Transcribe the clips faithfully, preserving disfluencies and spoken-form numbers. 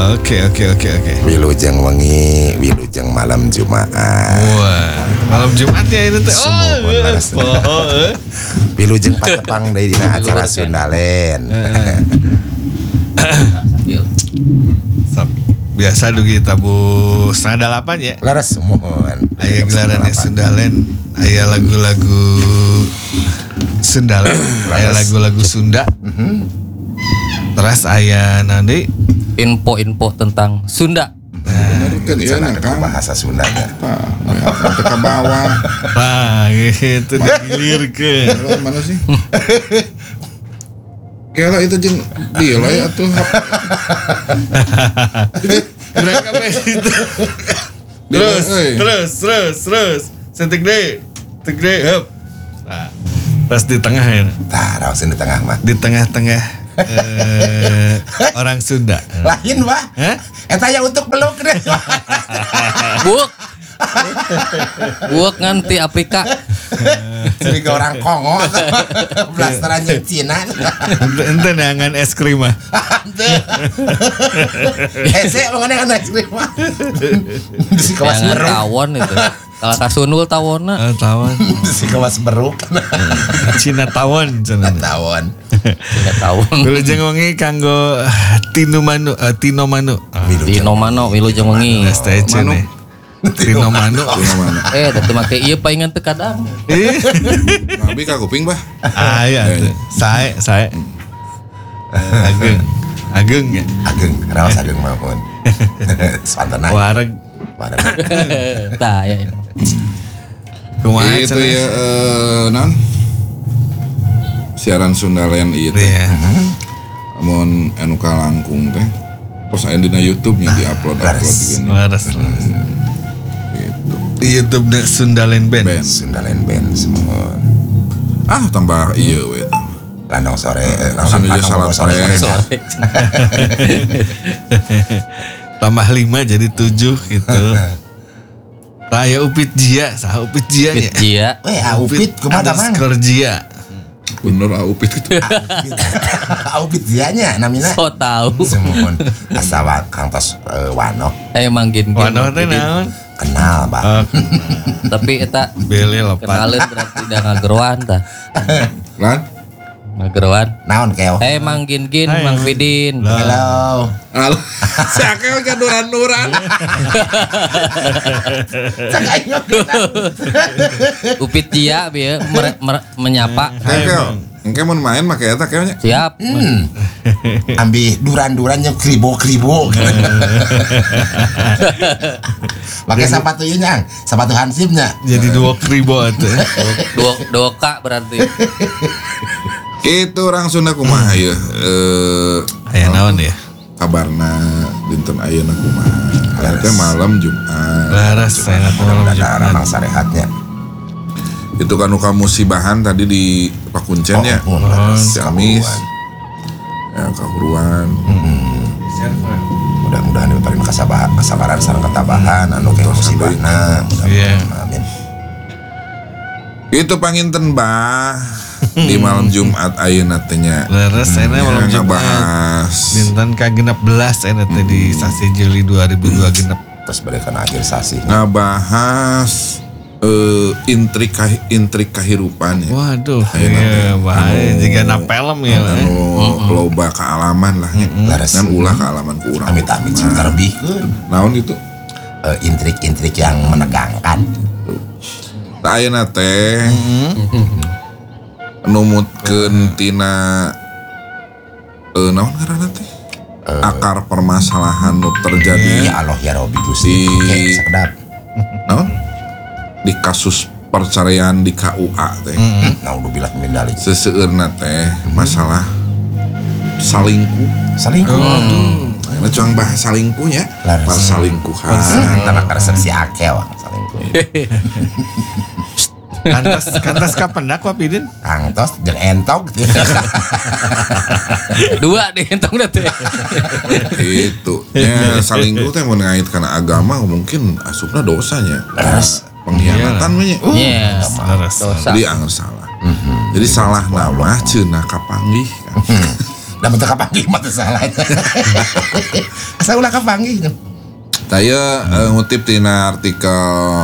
Oke oke oke oke. Wilujeng wengi, wilujeng malam Jumat. Wah, malam Jumat ya itu teh. Oh, oh. Wilujeng patepang dari dina acara Sundalen. Biasa dugi tabu setengah delapan ya. Laras mohon. Aya gelaran Sundalen, aya lagu-lagu Sundalen, aya lagu-lagu Sunda. Terus aya nanti info-info tentang Sunda. Nah, kan iya kan bahasa Sundanya. Pak, ke bawah. Nah, gitu digilirkeun. Mana sih? Kela itu jeung dia lah ya atuh. Mereka itu. Terus, terus, terus, terus. Sentik deh. Sentik deh, hop. Nah, pas di tengah ya. Tah, raosin di tengah mah. Di tengah-tengah eh, orang Sunda. Lain Pak. Hah? Eta ya untuk peluk deh. Buk. Buk nganti Afrika. Jadi ke orang Kongo atau blasteran yang Cina. Ente neangan es krim mah. Hese mengenai kan es krim mah. Si kawas Jangan beruk. tawon itu. Kalau kasunul tawonna. Oh, tawon. Si kawas beruk. Cina tawon cenah. Tawon. Tidak tawon. Wilujeng wengi kanggo Tino Manu, uh, Tino Manu. Tino mano wilujeng wengi. S T C nih. Tino Manu. Eh, teu make ieu paingan teu kadang. Nabi ka kuping bah. Ah iya tuh. Sae, sae. Ageng. Ageng ya. Ageng, raos ageng maupun. Santana. Wareg. Wareg. Tah ya. Kumaha Itu ya eh, non siaran Sundalen ieu teh. Iya. Amun anu kalangkung teh. Terus aya dina YouTube-nya di-upload upload gini. Waras. Di YouTube na Sundalen Band. Band. Sundalen band semua. Ah tambah iya we. Landong sore, Langsung aja salat sore. Tambah lima jadi tujuh gitu. Raya Upit Jia, sah Upit Jia nya. Jia. Weh, Upit kumaha mang? Underscore Jia. Bener Aupit itu. Upit dianya namina. So tahu. Semua asal kantos uh, Wano. Emang gin. Wano teh naon? Kenal, Pak. Oh, Tapi eta Beli lopat. kenalin berarti udah ngageruan tah. Lan? Ngageruan. Naon keo? Eh Mang Gin Gin, Hai, Mang Mang. Fidin. Halo. Halo. Sakel ka duran-duran. Cakainya Upit Jia bieu mere- mere- menyapa. Keo. Engke mun main make eta keo nya. Siap. Hmm. Ambil duran-duran yang kribo-kribo. Pakai sepatu nya, sepatu hansipnya. Jadi dua kribo tuh. Dua dua K berarti. Itu orang Sunda kumaha ya? Eh Aya naon ya? kabarna dinten ayeuna kumaha. Aya teh malam Jumat. Laras saya malam Mudah-mudahan Jumat. emang sarehatnya. Itu kan uka musibahan tadi di Pakuncen ya. Oh, Kamis. Ya kahuruan. Mudah-mudahan diberi kesabaran, kesabaran sareng ketabahan anu ke musibahna. Iya. Amin. Itu panginten bah di malam Jumat ayeuna teh nya. Laras saya malam Ya, Jumat. ngabahas. Dinten ka genep belas saya teh di sasi Juli dua ribu dua genep. Terus berikan akhir sasi. Ngabahas eh intrik kah- intrik kahirupan ya. Waduh, Ayeuna teh. ya bahaya jika na film ya. Anu loba kealaman lah nya. Laras. Kan ulah kealaman ku urang. Amit-amit sing terbihkeun. Naon itu? Eh, intrik-intrik yang menegangkan. Tah ayeuna teh numutkeun tina eh naon ngaranna teh? Akar permasalahan nu terjadi Ya Allah ya Robi Gusti. Di- Oke, sekedap. naon? Di kasus perceraian di K U A teh. Naudzubillah min dzalik. Seseueurna teh masalah salingkuh. Selingkuh. Ayeuna cuang bahas salingkuhnya. Laras. Persalingkuhan. Tanah resepsi akel selingkuh. Kantas kantas kapendak Pak Pidin? Kang tos jeung entok gitu. Dua deh entong teh. Itu nya salingkuh teh mun ngait kana agama mungkin asupna dosanya. Laras. Pengkhianatan mah nya. Iya. Laras. Dosa. Jadi anggar salah. Jadi salah nama cenah kapanggih kan. Da bentuk kapanggih mah teu salah. Asa ulah kapanggih. Saya uh, ngutip tina artikel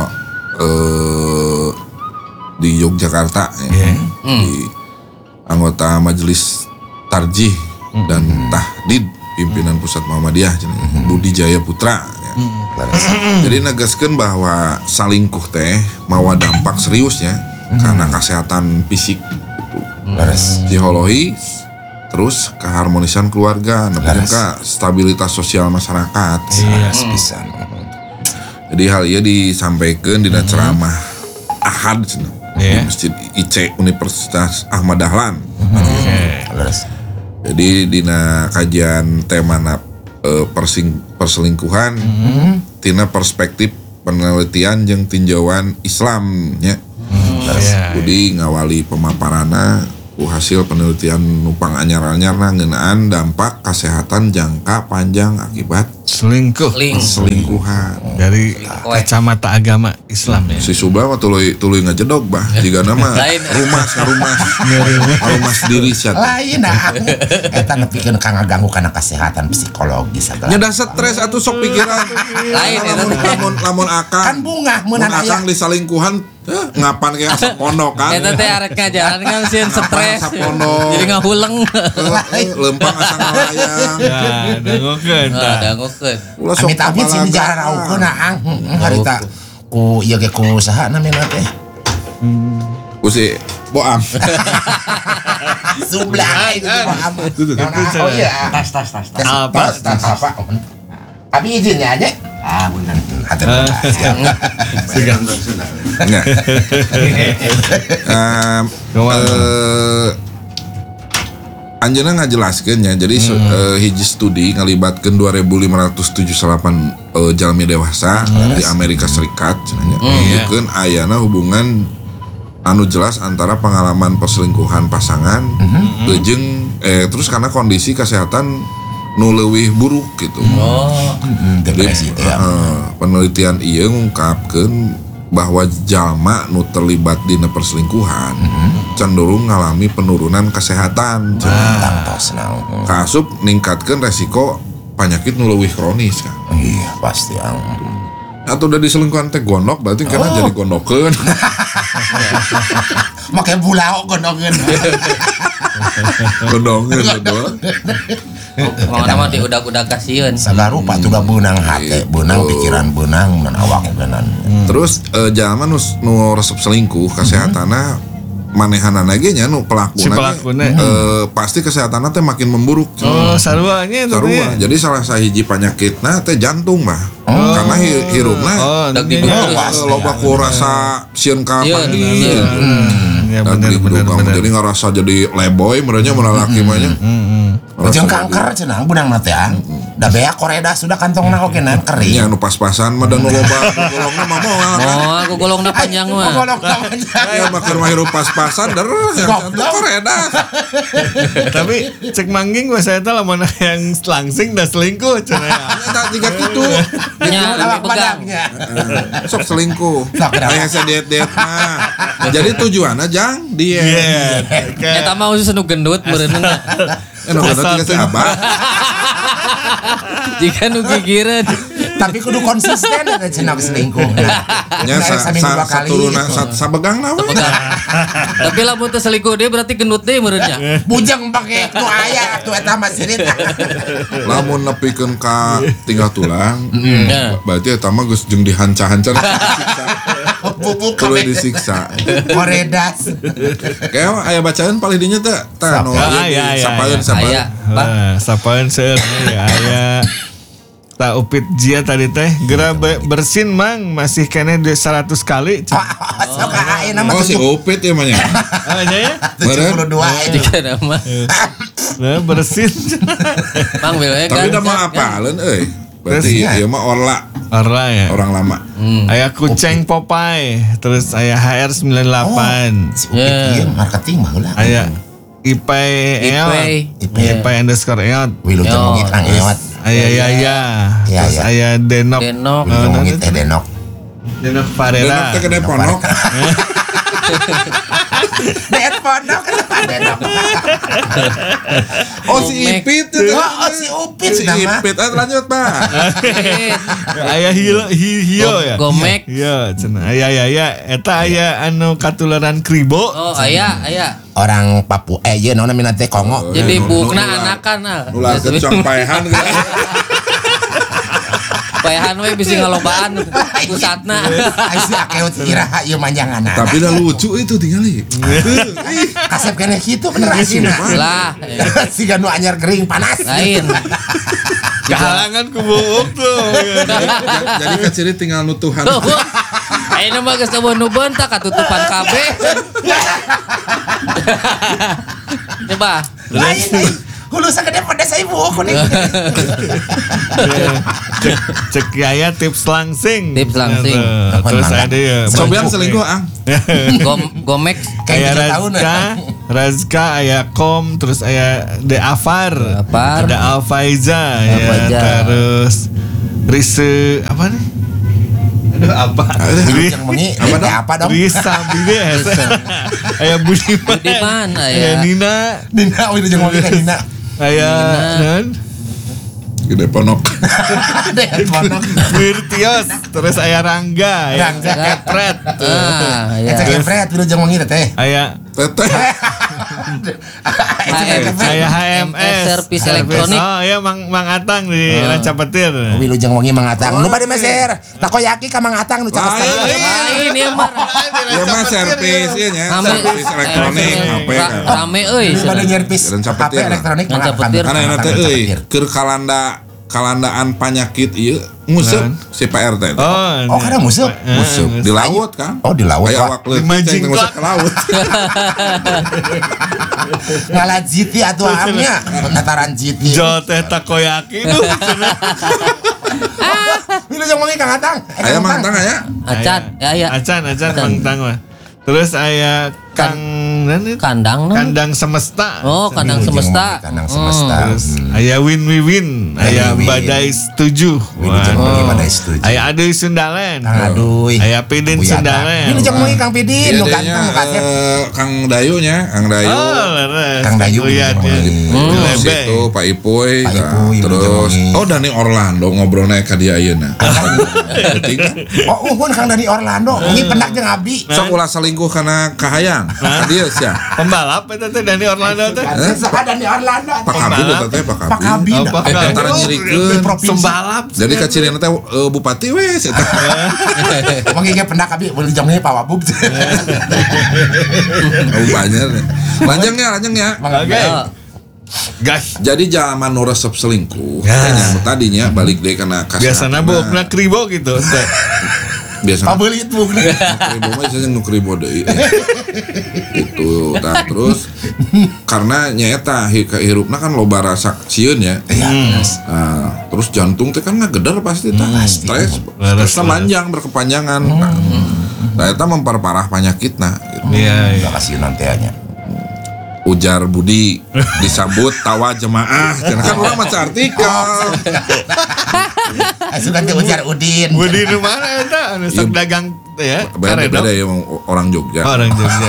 uh, di Yogyakarta ya, Yeah. di anggota Majelis Tarjih mm. dan Tahdid pimpinan Pusat Muhammadiyah mm. Budi Jaya Putra ya. mm. Jadi negaskeun bahwa salingkuh teh mawa dampak seriusnya mm. karena kesehatan fisik gitu. mm. psikologi terus keharmonisan keluarga nepikeun ka stabilitas sosial masyarakat. Yes, bisa. Jadi hal ieu disampaikan di mm-hmm. ceramah Ahad cenah yeah. di Masjid I C Universitas Ahmad Dahlan. Mm-hmm. Okay. Jadi dina kajian temana e, persing, perselingkuhan mm-hmm. tina perspektif penelitian jeung tinjauan Islam nya. Mm-hmm. Yeah. Budi ngawali pemaparanna ku hasil penelitian numpang anyar-anyarna ngeunaan dampak kesehatan jangka panjang akibat selingkuh Ling. selingkuhan dari kacamata agama Islam ya. Si Subah mah tuluy tuluy ngajedog bah jiga nama rumah rumah rumah sendiri sia lain nah eta nepikeun ka ngaganggu kana kesehatan psikologis segala. nya da stres atuh sok pikiran Lain eta lamun lamun lamun akang Kan bunga mun meunang aya. akang disalingkuhan eh, ngapan kayak asap pondok kan Eta teh arek ngajaran kan sieun stres. Sapondok. Jadi ngahuleng. Eh, lempang asa ngalayang Ya, dangukeun Ah, tah. dangukeun. ulah sok Amit-amit sih kapalaga. jaraukeun ang harita ku ieu ge ku saha namina teh. ku si Boam Sublah itu Boam. Oh iya, tas tas tas tas. Apa? Tas tas apa? Abi izinnya aja. Ah, benar. Hatur Siga. Enggak. Em, eh, Anjeunna ngajelaskeun nya jadi hmm. uh, hiji studi ngalibatkeun dua ribu lima ratus tujuh puluh delapan uh, jalmi dewasa hmm. di Amerika Serikat cenanya menunjukkeun hmm. ayana hubungan anu jelas antara pengalaman perselingkuhan pasangan hmm. jeung eh terus karena kondisi kesehatan nu leuwih buruk gitu. Oh. depresi Jadi, ya. uh, penelitian ieu ngungkapkeun bahwa jalma nu terlibat dina perselingkuhan mm-hmm. cenderung ngalami penurunan kesehatan. Tangtos naon. Kaasup ningkatkeun resiko penyakit nu leuwih kronis kan. Iya, pasti ang. Atau udah diselingkuhan teh gondok berarti karena Oh. jadi gondokeun. Make bulau gondongeun. Gondongeun doang. Ngomongna mah di udak-udak kasieun. Sagarupa juga beunang hate, beunang pikiran, beunang mun awak beunang. Terus uh, jalma nu nu resep selingkuh kesehatanna manehanana ge nya nu Si pelakuna pelakuna. eh, pasti kesehatanna teh makin memburuk. Oh, sarua nya itu Sarua. teh. Jadi salah sahiji penyakitna teh jantung mah. Karena hi- hirupna Oh, Dak nanti- diduk. eh, loba ku rasa sieun ka Iya, pagi. iya. Ya Dan benar di benar hidung kamu benar. jadi ngerasa jadi leboy merenya mun laki mah nya. Ngerasa Jeung jadi- kanker cenah beunang na teh. Da bea koreda sudah kantongna oge na kering. Nya nu pas-pasan mah dan nu loba golongna mah moal. Oh, aku golongna panjang mah. Ya makan mah hirup pas-pasan der Goblok. koreda. Tapi cek mangging mah saya tahu lamun yang langsing dah selingkuh cenah ya. Eta tiga kitu. Nya Awak pegang. badangnya. Sok selingkuh. Sok kenapa? Aya sa diet-diet mah. Jadi tujuanna jang diet. Iya. Eta mah khusus nu gendut meureun. Eh nu kada tiga teh abah. Jika nu gigireun. Tapi kudu konsisten ada cenah selingkuh. Nya sa sa saturuna sa sabegangna we. Pegang. Tapi lamun teu selingkuh deui berarti gendut deui meureunnya. Bujang pake nu aya atuh eta mah cerita. Lamun nepikeun ka tinggal tulang, Ya. berarti eta mah geus jeung dihanca-hanca Bubuk perlu kabeh. disiksa. Koredas. Kayak aya bacaan paling dinya teh tah nu Ah, iya, iya, sapaeun iya. sapaeun. Aya, Pak. Ah, sapaeun seueur ya aya. Tak upit jia tadi teh geura be- bersin mang masih kene di seratus kali. Sok ayeuna mah Oh si Upit ya mah nya. Ah nya ya. tujuh puluh dua itu. Jika nama. Nah, bersin. Mang belnya kan. Tapi udah mah apaleun euy. Berarti Terus, ieu mah orla Orang ya. orang lama. Aya kucing Popeye, terus aya H R sembilan delapan. Si Upit ieu marketing mah heula. Aya Ipai Eot. Ipai. Ipai underscore Eot. Wilujeng Yo, mungit Kang Ewat. Aya Yaya. Iya, Terus iya. aya Denok. Denok. Oh, Wilujeng mungit nanti- teh Denok. Denok Denok Farera. teh gede ponok. Dead pondok. Oh si Ipit itu. Oh si Upit Si nama. Ipit. Eh, lanjut Pak. Aya hio hio ya. Gomek. Iya, cenah. Aya aya aya eta aya anu katularan kribo. Oh, aya, aya. Orang Papua eh ye naon namina teh Kongo. Jadi nu- bukna nu- anakan ah. Ulah kencang paehan gitu. Paehan we bisa ngalobaan pusatna. Ai si akeut iraha ieu manjangan. Tapi dah lucu itu tinggali. Kasep keneh kitu bener asina. Lah, Siga nu anyar gering panas. lain. Kehalangan ku buuk tuh. Jadi kaciri tinggal nutuhan. Ayeuna mah geus nu bentak katutupan kabeh. Coba. Lain lain. Hulu sagede pedes ai buku nih. Cek cek aya tips langsing. Tips langsing. Nah, terus ada ya. Cobian selingkuh ah. Gom gomek Kayak Aya tiga tahun Razka, Razka, aya Kom, terus aya De Afar, Afar. ada Alfaiza, ya, Alfaiza. terus Rise apa nih? Aduh apa? Ri- yang mengi Apa dong? apa dong? Risa Bides, aya Budiman, Budiman, aya. aya Nina, Dina we jeung mengi Dina. aya non Gede ponok. Dead pondok. Wirtios, terus aya Rangga, aya Rangga. Kepret, Ah, Eta ya. kepret we jeung mengi teh. aya Teteh. aya H M S, Service elektronik. Oh iya Mang Mang Atang di Ranca Petir. Wilu jeung wengi mangatang. Nu bade meser. Takoyaki ka mangatang nu cakas. Lain. Lain ieu mah. Ya mah servis ieu nya, Rame. servis elektronik H P Ra- kan. Rame euy. Nu bade nyerpis Ranca H P Petir. elektronik Ranca mangatang. Petir. Karena enak teh euy, keur kalanda kalandaan penyakit ieu nguseup si P R T. Oh, Oh, kada museup. Nguseup di laut kan. Oh, di laut, Aya Pak. awak leutik Imaging teh nguseup Clark. ke laut. Ngalajiti atuh amnya. Nataran jiti. Jol teh takoyaki tuh. Wilu jeung wengi ka ngatang. Aya mangtang aya. Acan, ya ya. Acan, acan Mang Tang mah. Terus aya Kang nani? Kandang non. Kandang Semesta. Oh, kandang semesta. Kandang semesta. Terus aya Win Wiwin, aya Win. Badai Setuju. Wilu jeung wengi Badai Setuju. Aya Aduy Sundalen. Kang Aduy. Aya Pidin Buyana. Sundalen. Wilu jeung wengi Kang Pidin nu Iya ganteng kasep. Kang Dayu nya, Kang Dayu. Oh, leres. Kang Dayu Lihat jeung ya. wengi. Di Terus Lebeng. itu Pak Ipoy, Pak nah, Ipoy, terus Bujang oh Dani Orlando ngobrolnya ka dia ayeuna. Penting kan? Oh, uhun Kang Dani Orlando. Ini pendak jeung abdi. Sok ulah selingkuh karena kahayang. Ka dia sia. Pembalap eta teh Dani Orlando teh. Saha Dani Orlando. Pak Kabin eta teh Pak Pak Kabin. Kabin. Oh, Pak Kabin. Antara nyirikeun Provinsi. Sembalap. Jadi kacirina teh eh, bupati we eta. Wengi ge pendak abdi boleh jeung Pak Wabub. Oh banyak. Lanjangnya, lanjangnya. Oke. Oh, Gas. Jadi zaman nu resep selingkuh, Ya. tanya tadinya balik deh karena kasar. Biasana bokna kribo gitu teh. Biasana Pabeulit bukna. nukribo mah isanya nukribo deui. Itu tah terus karena nyaeta hi- hirupna kan loba rasa sieun ya. Iya. Nah, terus jantung teh kan ngagedar pasti tah stres. Leres, Stresnya panjang berkepanjangan. Nah, nah eta memperparah penyakitna gitu. Iya, iya. Terima kasih nanti anya. Ujar Budi disambut tawa jemaah. Karena kan orang maca artikel. Sudah teh ujar Udin. Budi nu mana eta anu sok dagang teh ya. Beda-beda ya orang Jogja. Orang Jogja.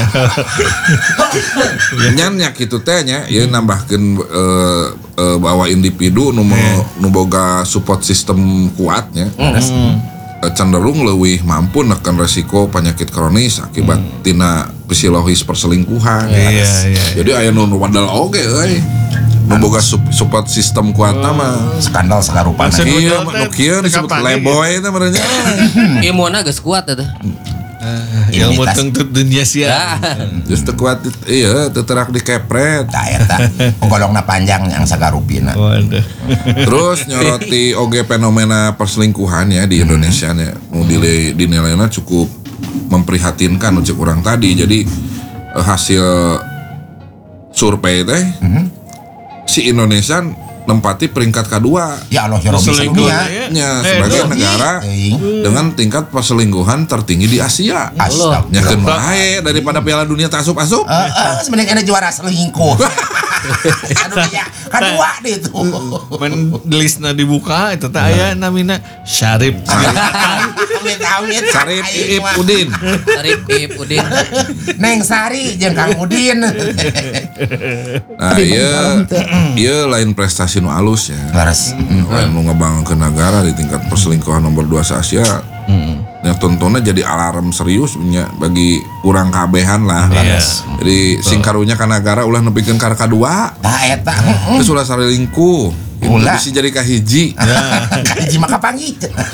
Nyannya gitu teh nya ieu nambahkeun eh, eh, bahwa individu nu mau- nu boga support system kuatnya eh, cenderung leuwih mampu nekan resiko penyakit kronis akibat tina psikologis perselingkuhan. Iya, iya. Jadi aya nu wadal oge euy. Nu boga sup- support system kuat mah. Skandal sakarupana. Maksud- Iya, Modal teh nu kieu disebut kapan leboy teh merenya. ilmuana geus kuat eta. Ilmu Imunitas. tentut dunia sia. Ya. Just teu kuat iya teu terak dikepret. Tah eta penggolongna panjang yang sagarupina. Waduh. Terus nyoroti oge fenomena perselingkuhan ya di Indonesia nya nu dinilai dinilainya cukup memprihatinkan ucap orang tadi. Jadi eh, hasil survei teh si Indonesia nempati peringkat kedua Ya Allah ya Rabbi Selingkuh, sedunia. ya. nya Eh, sebagai lu. negara Teuing. dengan tingkat perselingkuhan tertinggi di Asia. Astagfirullah. Nyakeun wae daripada Piala Dunia tak asup-asup. Heeh, sebenarnya ada juara selingkuh. Aduh ya, kedua deh itu. Men listna dibuka itu teh aya namina Syarif. Amit-amit. Sarip Iip Udin. Sarip Iip Udin. Neng Sari jeung Kang Udin. Nah, ieu ieu lain prestasi nu alus ya. Laras. Lain nu ngebangun ke negara di tingkat perselingkuhan nomor dua se Asia. Ya tontonnya jadi alarm serius nya bagi kurang kabehan lah. Yes. Jadi sing karunya ka negara ulah nepikeun ka kadua. Tah eta. Terus ulah sarilingkuh. Ulah. Bisa jadi kahiji. Kahiji mah kapanggih.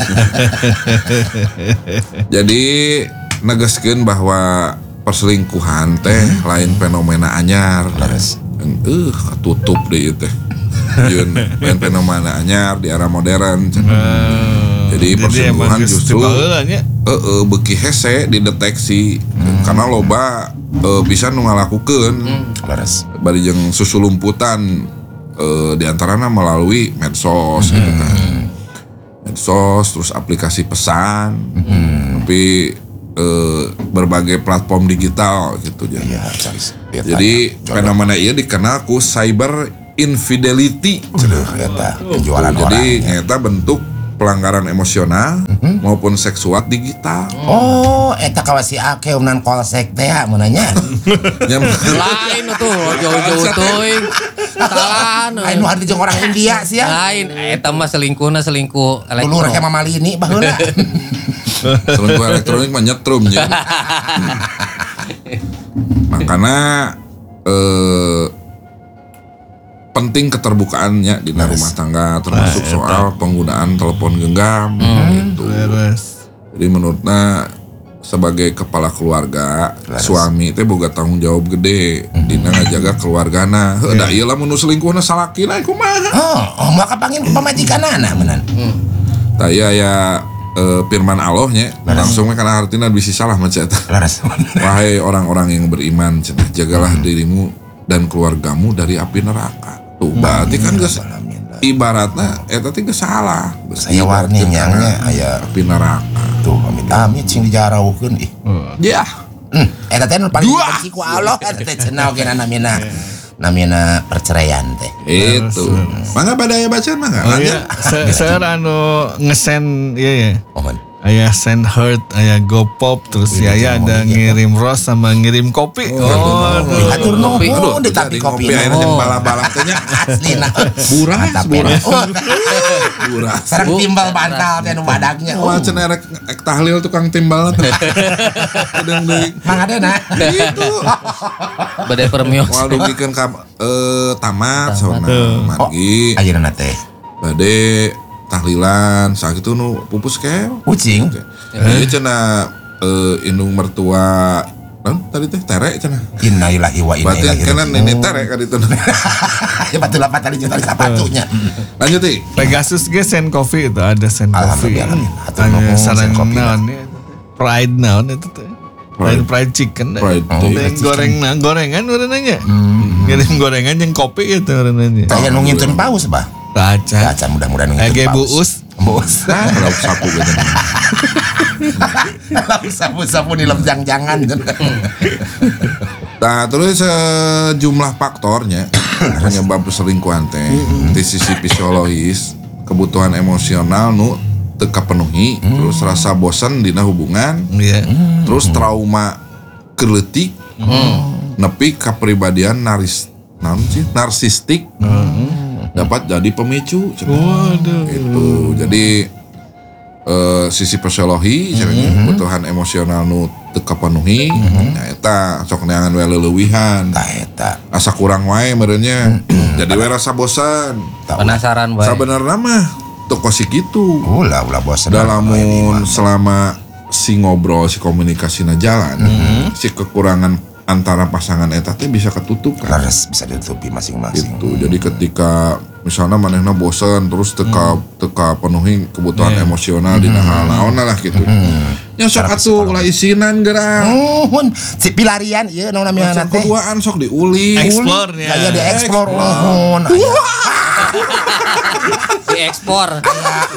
Jadi negaskeun bahwa perselingkuhan teh lain fenomena anyar. Laras. Eh katutup deui teh. Yeun lain fenomena anyar di era modern. Jadi perselingkuhan justru heeh uh, beuki hese dideteksi hmm. karena loba uh, bisa nu ngalakukeun Laras. bari jeung susulumputan uh, di antarana melalui medsos hmm. gitu kan. Medsos terus aplikasi pesan. Hmm. Tapi uh, berbagai platform digital gitu jadi. Ya, jadi fenomena ieu dikenal ku cyber infidelity. Ceuleuh eta penjualan orang. Jadi eta bentuk pelanggaran emosional mm-hmm. maupun seksual digital. Oh, eta kawasi ake umnan kolsek teh munanya. Lain tuh, jauh-jauh teuing. Salah. Lain nu hadi jeung orang India sia. Lain eta mah selingkuhna selingkuh elektro. Dulur kayak Mama Lini baheula. Selingkuh elektronik mah nyetrum ya. Makanya eh penting keterbukaannya di Laras. rumah tangga termasuk nah, soal penggunaan telepon genggam hmm. gitu. Laras. Jadi menurutnya sebagai kepala keluarga Laras. suami itu boga tanggung jawab gede hmm. dina ngajaga keluargana. Heuh da ieu lamun nu selingkuhna salakina kumaha? Oh, oh maka pangin pamajikanana menan. Hmm. Tah ieu aya uh, firman Allah nya langsung mah kana hartina bisi salah mah eta. Laras. Wahai orang-orang yang beriman, cenah jagalah hmm. dirimu dan keluargamu dari api neraka. Tuh, berarti kan geus ibaratna eta teh geus salah. Saya warningnya aya api neraka. Tuh, amit-amit sing dijaraukeun ih. Ya. Hmm, eta teh nu paling benci ku Allah eta teh cenah oge namina namina perceraian teh. Itu. Mangga badaya bacaan mangga. Oh iya, seueur anu ngesen ieu ya. Mohon. Aya send heart, aya go pop, terus ya ya ada ngirim rose sama ngirim kopi. Oh, atur nuhun di tapi kopi kopi. ayeuna jeung bala-bala teh nya. Aslina. Buras, buras. Buras. Sareng timbal bantal teh nu badagnya. Wah cenah rek tahlil tukang timbal teh. Kadang deui. Mangadena. Gitu. Bade permios. Moal dugikeun ka eh tamat sauna margi. Ayeuna teh. Bade tahlilan saat itu nu pupus keo kucing ieu cenah uh, indung mertua naon tadi teh tere cenah innalillahi wa inna ilaihi raji'un. Kana nenek tere ka ditu ya betul apa tadi jual sepatunya lanjut ti Pegasus ge send coffee itu ada send coffee ada sareng naon pride naon itu teh pride pride chicken pride goreng nah gorengan ureunanya ngirim gorengan jeung kopi itu ureunanya aya nu ngintun paus bah Baca. Baca mudah-mudahan ngintun paus. Buus. Buus. Lauk sapu gitu. Lauk sapu-sapu di lemjang-jangan. Nah, terus sejumlah faktornya penyebab perselingkuhan teh di sisi fisiologis, kebutuhan emosional nu teu kapenuhi, terus rasa bosan dina hubungan, terus trauma keleutik, nepi kapribadian naris, naon sih? Narsistik. Dapat jadi pemicu. Waduh. Itu. Jadi uh, sisi fisiologi, mm-hmm. kebutuhan emosional nu teu kapenuhi, mm-hmm. nah eta sok neangan we leuweuhan. Tah eta. Asa kurang wae meureunnya. Mm-hmm. Jadi we rasa bosan. Penasaran wae. Sabenerna mah teu kosi kitu. Ulah ulah bosan. Dalamun selama si ngobrol si komunikasina jalan, mm-hmm. si kekurangan antara pasangan eta teh bisa ketutup kan. Laras bisa ditutupi masing-masing. Gitu. Jadi ketika misalnya manehna bosan terus teka hmm. teka penuhi kebutuhan yeah. emosional hmm. dina hal naon lah gitu. Hmm. Nya sok atuh ulah isinan geurang. Nuhun, si pilarian ieu naon namanya teh. Keduaan sok diuli. Explore nya. Aya di-explore nuhun. Diekspor.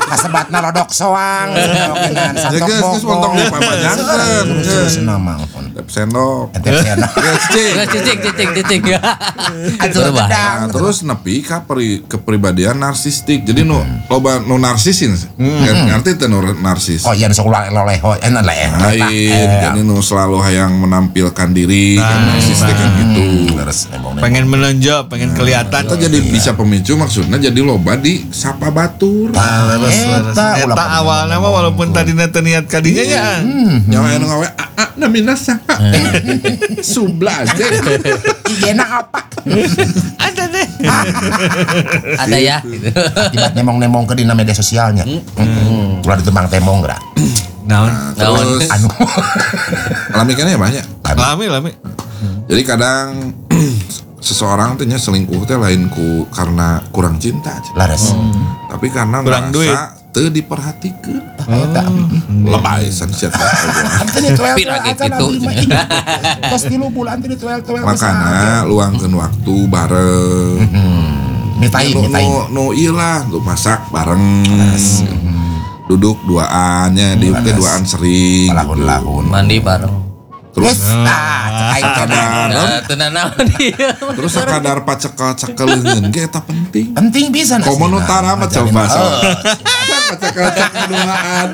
Kasebatna lodok soang. Geus geus montong dipapanjangkeun. Terus nama. tep sendok. Tep sendok. Cicing. Cicing, cicing, cicing. Atuh Nah, terus nepi ka peri, kepribadian narsistik. Jadi nu loba nu narsisin. Ngerti teh nu narsis. Oh iya sok loleho enak lah ya. Lain, jadi nu selalu hayang menampilkan diri kan narsistik kan gitu. Pengen menonjol, pengen kelihatan. Kita jadi bisa pemicu maksudnya jadi loba di sapa batur. Eta awalnya mah walaupun tadi teu niat kadinya nya. Nyawa anu ngawe aa namina saha. Subla aja. Igena apa? Ada deh. Ada ya gitu. Tiba nemong-nemong ke dina media sosialnya. Heeh. Ulah ditemang temong geura. Naon? Terus Anu. alami kan ya banyak. Lami, lami. Jadi kadang seseorang tuh nya selingkuh teh lain ku karena kurang cinta. Laras. Tapi karena Kurang duit. merasa teu diperhatikan. Eta. Lebay san sia teh. Pira gitu. Tos tilu bulan teh tuel-tuel. Makana luangkeun waktu bareng. Me time, me time. Nu nu ieu lah, lu masak bareng. Duduk duaannya, di teh duaan sering. Lahun-lahun. Mandi bareng. Terus Ah, sakadar, Teu nanaon dia. terus sakadar pacekel-cekeleukeun ge eta penting. penting bisa nasi. Komun utara mah coba so. Pacekel-cekel duaan.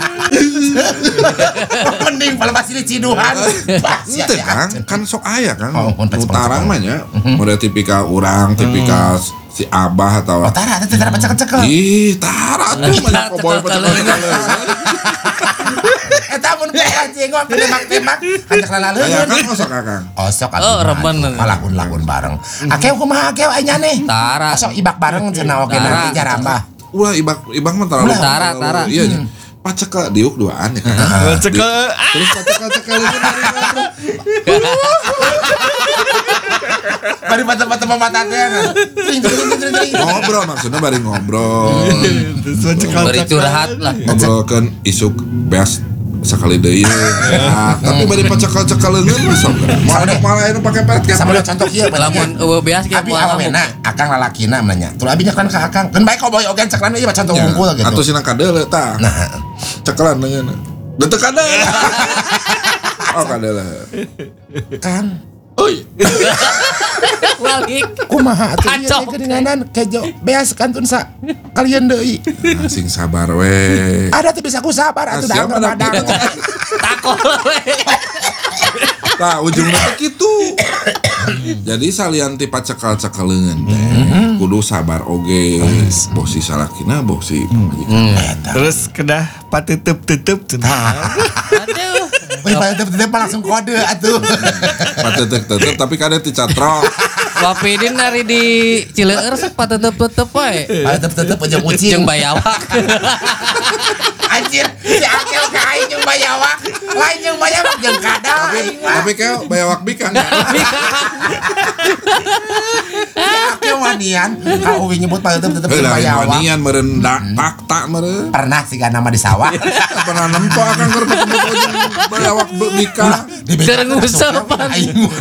Mending kalau masih di Ciduhan. Ente kan, kan sok aya kan. Oh, konteks Utara konteks. mah nya. Model tipikal urang, tipikal si abah atau Utara itu cara pecek-pecek. ih, tara tuh banyak koboy pacekel-cekel. Eta mun kayak jenggot tembak-tembak ajak Aya lalaleun. kan osok Kakang. Osok Oh, remen. Malahun-lahun bareng. Akeu kumaha akeu anya nih? Tara. Osok ibak bareng cenah oge Tara. nanti jarambah. Ulah ibak ibak mah terlalu. Tara, terlalu- tara. Iya nya. Pacekel diuk duaan ya kan. Cekel. Terus pacekel-cekel itu Bari mata-mata mata teh. Tring tring tring tring. ngobrol maksudnya bari ngobrol. Terus cekel. Beri curhat lah. Ngobrolkeun isuk beas sekali deui. Ya, tapi bari pacekel-cekeleukeun mah sok. Malah malah anu pake peret Sama kepret. contoh kieu Lamun eueuh beas ge Abi awena akang lalakina nanya. Tuh abi nyakan ka akang. Keun bae koboy oge ceklan ieu contoh unggul gitu. Atuh sina kadeuleu tah. Nah, Cekelan dengan. Deu kadeuleu. Oh kadeuleu. kan Oi. balik. kumaha atuh ieu Kacau. teh geuninganan kejo beas kantun sa kalian deui. Nah, sing sabar we. Ada tuh bisa ku sabar atuh Ah, siapa dah ada badak. Takol we. Tah ujungna teh kitu. Jadi salian ti pacekal-cekaleungeun teh kudu sabar oge. Bosi salakina bosi pamajikan. Terus kedah pateutup-tutup cenah. Aduh. Wih, pada tetep langsung kode atuh. Patetek-tetek tapi kada ti catrok. Wapidin nari di Cileueur sok pateutup-tutup we. Pada tetep ujung ucing. Jeung bayawak. Anjir, si Akel ka aing jeung bayawak. Lain jeung bayawak jeung kada aing mah. Tapi kayak bayawak bikang. Si Akel wanian ka uwi nyebut pada tetep jeung Heulah bayawak. wanian meureun dak tak meureun. Pernah sih nama di sawah. Pernah nempo akan keur ketemu jeung bayawak bikang. Keur ngusepan. Aing mah.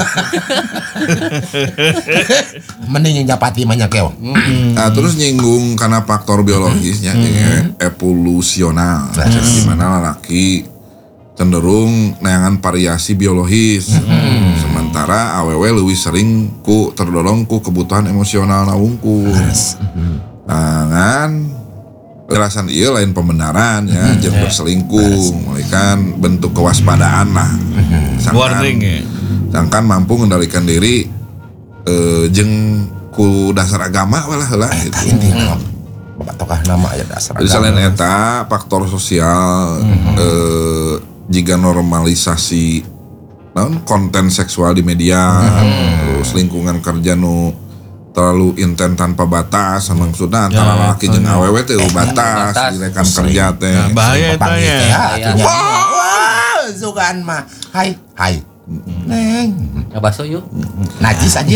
Mending yang japati mah nya keo. Nah, terus nyinggung karena faktor biologisnya hmm. evolusional. Di mana laki cenderung neangan variasi biologis. Hmm. Sementara awewe leuwih sering ku terdorong ku kebutuhan emosional na wungkul. Nah, kan kekerasan ieu lain pembenaran ya, jeung berselingkuh, mulai kan bentuk kewaspadaan lah. Warning ya. Sangkan mampu mengendalikan diri eh, jeung ku dasar agama walah heula Eta gitu. intinya bapak tokah nama aja dasar. Jadi selain eta faktor sosial eh, jika normalisasi naon konten seksual di media terus lingkungan kerja nu terlalu intens tanpa batas maksudnya antara laki jeung awewe teh batas batas. di rekan kerja teh. Nah, bahaya eta ya. Wah, zugan mah. Hai, hai. Neng, Ngabaso yuk. najis anjir.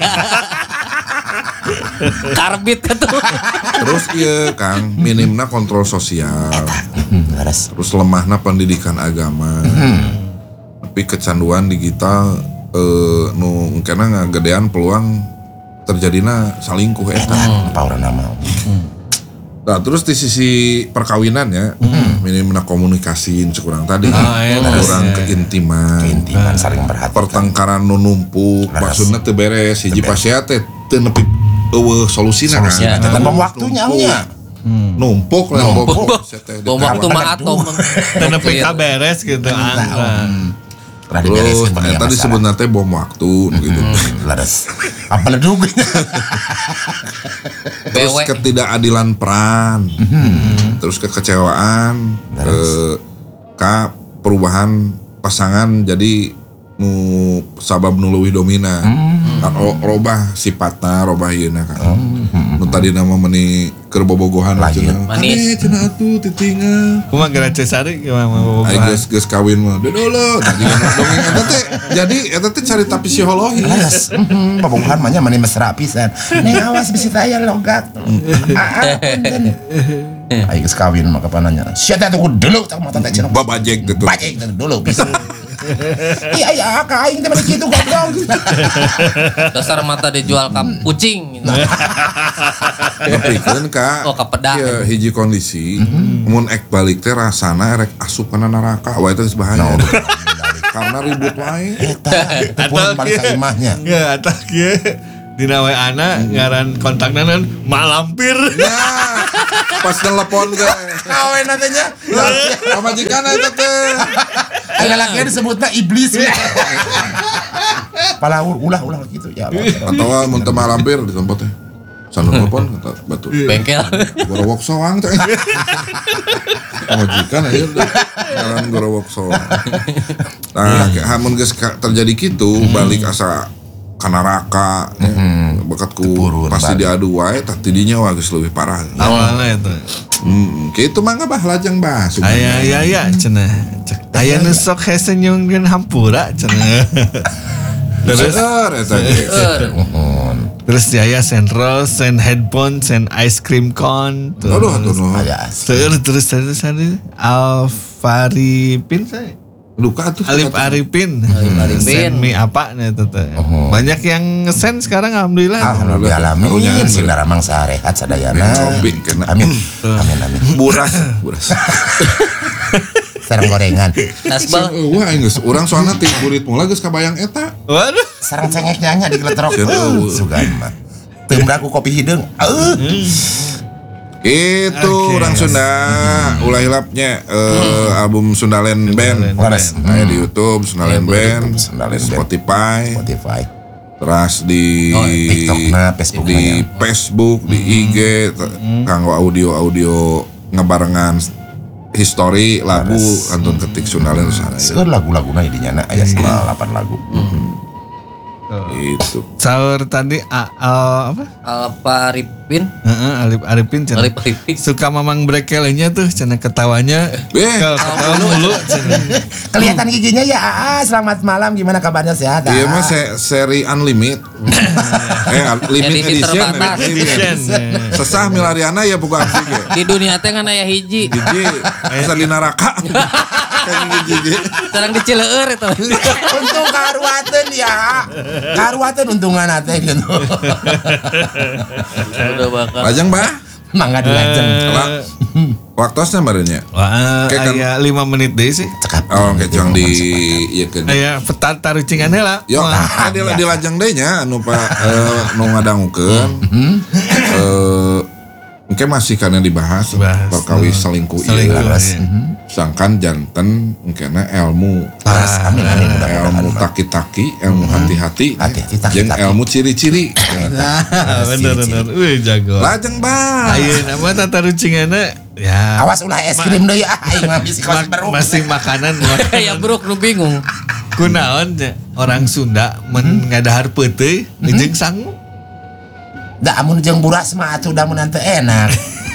Karbit atuh. Terus ieu Kang minimna kontrol sosial. Laras. Terus lemahna pendidikan agama. Tapi kecanduan digital eh, nu engkena ngagedean peluang terjadina salingkuh eta. Apa orang nama? Nah terus di sisi perkawinan ya, hmm. ini mana komunikasiin sekurang tadi, oh, iya, kurang iya. keintiman, keintiman saling perhatian, pertengkaran nu numpuk, maksudnya teu beres, hiji pasea teh teu nepi eueuh solusina kan, dan bom waktunya nya, numpuk lah bom waktu mah atom, teu nepi ka beres gitu. Terus eta disebut teh bom waktu gitu. Laras. Apa ledugnya? Terus ketidakadilan peran, mm-hmm. terus kekecewaan, ke, ke perubahan pasangan jadi nu sabab nu leuwih dominan, mm-hmm. robah sifatna, robah ieu-na kan. Mm-hmm. Nu tadi nama meni keur bobogohan cenah. Manis cenah atuh titingal. Kumaha geura Cesari gimana bobogohan? Ai geus geus kawin mah. Dodolo, tadi dongeng eta teh. Jadi eta teh carita psikologi. Yes. Bobogohan mah nya mani mesra pisan. Ning awas bisi taya logat. Ai geus kawin mah kapananya. Sia teh tuh dulu tak mata teh cenah. Babajek gitu. Bajek dulu pisan. Iya iya ka aing teh mah kitu goblok. Dasar mata dijual ka kucing gitu. Nepikeun ka oh ka pedah. Ieu hiji kondisi mun ek balik teh rasana rek asup kana neraka wae teh bahaya. Karena ribut wae. Eta teh pun balik ka imahnya. Ya eta kieu dina we ana ngaran kontakna naon malampir. Nah, pas telepon teh Kawen teh nya. Pamajikan eta teh. Aya laki disebutna iblis we. Pala ulah ulah gitu ya. Atawa mun teu malampir di tempat teh. Sanu telepon kata batu. Bengkel. Gorowok soang teh. Pamajikan aya ngaran gorowok soang. Nah, hamun geus terjadi kitu balik asa kana neraka ya. Bakatku pasti diadu wae tah tidinya wae geus leuwih parah. Awalna eta. Hmm, kitu mah bah lajang bah. Aya aya aya cenah. Aya nu sok hese nyungkeun hampura cenah. Terus eta terus aya sen rose, sen headphone, sen ice cream cone. Aduh atuh no. Terus terus terus Alfaripin saya. Luka tuh. Alif Arifin. Arifin. Send me apa nih teteh. Banyak yang ngesen sekarang alhamdulillah. Alhamdulillah alamin. Sindara mangsa rehat sadayana. Amin. Amin amin. Buras, buras. Sarang gorengan. Nasbal. Wah, geus urang soalna ti kurit mula geus kabayang eta. Waduh. Sarang cengeknya nya digeletrok. Sugan mah. Teu kopi hideung. Eueuh. Itu okay. Orang Sunda ulah hilapnya uh, album Sundalen Band Laras ada di YouTube Sundalen Band, Sundalen Spotify, Spotify, terus di oh, TikTok, nah, Facebook, di ya. Facebook, di I G, mm. kanggo audio audio ngebarengan history lagu antun ketik Sundalen sana. Seueur lagu-laguna idinya na aya delapan lagu. Itu. Saur tadi a, a, apa? Alfa Arifin. Heeh, Alif Arifin cenah. Alif Arifin. Suka mamang brekelnya tuh cenah ketawanya. Eh, ketawa mulu cenah. Kelihatan giginya ya. Aa, selamat malam, gimana kabarnya sehat? Iya mah se seri unlimited. eh, limit edition. Edition. Sesah milariana ya bukan sih. Di dunia teh kan aya hiji. Hiji, asa di neraka. Sareng dicileueur eta. Untung karuateun ya. Karuateun untungan teh gitu. Udah bakal. Lajang bah. Mangga dilajeng. Waktosna barenya. Wah, aya lima menit deui sih. Cekap. Oh, kecong di ieu keun. Aya peta tarucingan heula. Yo, nah, di di lajang deui nya anu pa nu ngadangukeun. Eh engke masih karena dibahas perkawis selingkuh ieu. Sangkan janten engkena ilmu. Ah, amin amin ilmu taki-taki, ilmu hati-hati, jeung ilmu ciri-ciri. Bener bener. Wih jago. Lajeng bah. Ayeuna mah tatarucinganna ya. Awas ulah es krim deui ah aing mah bisi kos baru. Masih makanan. Ya bruk nu bingung. Kunaon orang Sunda mun ngadahar peuteuy jeung sangu. Da amun jeung buras mah atuh da mun teu enak.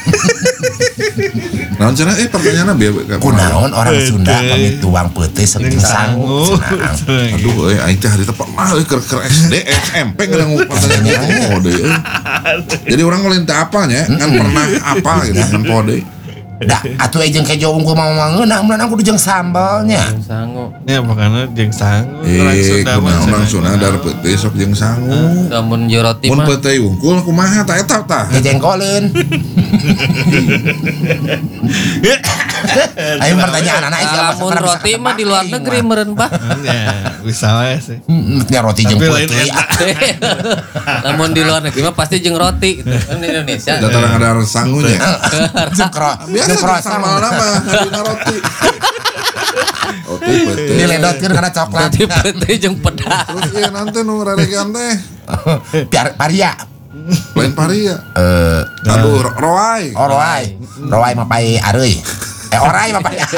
Naon cenah eh pertanyaanna biar kunaon orang Sunda pamit tuang peuteui jeung sangu. Aduh euy aing teh harita pernah euy keur keur S D S M P ngedangu pertanyaan pode euy. Jadi orang mulai teu apal nya kan pernah apal gitu kan pode. Da atuh jeung kejo unggul mau mangeuna mun aku jeung sambalnya. Sangu. Ya pokoknya jeung sangu. Eh, kunaon Sunda dar peuteuy sok jeung sangu. Lamun jeung roti Mun mah. peuteuy unggul kumaha tah eta tah. Jengkoleun. Ayo pertanyaan anak siapa? Lamun roti mah di luar negeri meureun Pak. Ya, bisa wae sih. Ya roti jeung Tapi lain putri. eta. Lamun di luar negeri mah pasti jeung roti gitu. Kan di Indonesia. Datarang ada sangunya. Jeung kro. Biasa Jeung jeung sama nama dina roti. Roti peuteuy. Diledotkeun kana coklat. Roti putih jeung pedas. Terus ieu nanti nu raregan teh Piar paria. lain paria. Eh, Aduh, ro- roai. oh roai. Roai mah pai areuy. Eh orai mah pai.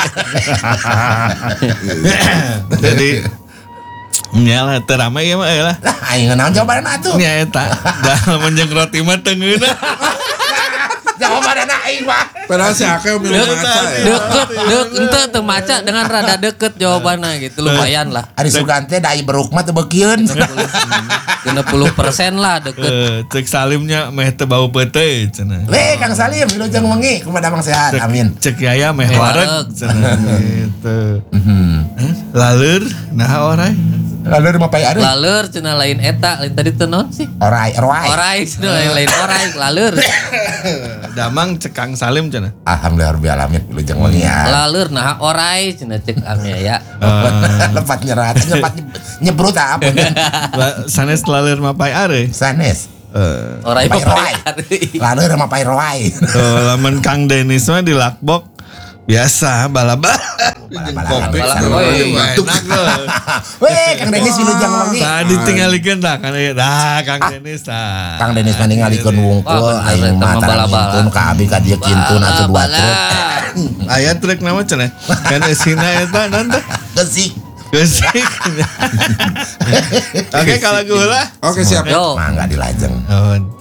Jadi nya lah teu rame ieu mah lah. Aing naon jawabanna atuh? Nya eta. Da lamun jeung roti mah teu ngeuna. Jawabanna aing mah. Padahal si Akeu milih maca ya. Deket, dek, ente teu maca dengan rada deket jawabannya gitu lumayan lah. Ari Sugante da ai beruk mah teu beukieun. enam puluh persen lah deket. Eh, cek salimnya meh teu bau peuteuy cenah. Weh Kang Salim, wilujeng wengi kumaha damang sehat. Cek- Amin. Cek yaya meh Meh wareg wareg. cenah gitu. Mhm. Laleur nah orai. Lalu mah pai areuy. Laleur cenah lain eta, lain tadi teu naon sih? Orai, roai. Orai cenah lain lain orai, laleur. Damang cek Kang Salim cenah. Alhamdulillah rabbil alamin wilujeng wengi ya. Laleur nah orai cenah cek amnya ya. Lepat nyerat, lepat nyebrut apa? La- Sanes laleur mapai are. Sanes. Eh, Orai Pai mah roai. Lalu mah pai roai. oh, lamun Kang Denis mah di lakbok biasa balaba. Jeung Bala-bala, kopi. bala-bala. Aduh, enak loh. Weh Kang Denis wilujeng wengi. Tadi tinggalikeun tah kan ieu. Dah Kang Denis tah. Kang Denis mah ningalikeun wungkul Wah, bener, aing eta mah mah tarang bala-bala. ngintun ka abi ka dieu kintun atuh dua truk. Aya trek nama cenah. Kan esina eta naon teh? Gesik. Gesik. Oke kalau gue lah. Oke, siap. Yo. Mangga dilajeng. Oh,